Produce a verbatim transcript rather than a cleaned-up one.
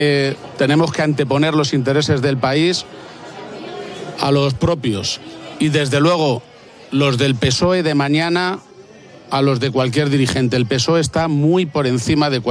Eh, tenemos que anteponer los intereses del país a los propios y desde luego los del P S O E de mañana a los de cualquier dirigente. El P S O E está muy por encima de cualquier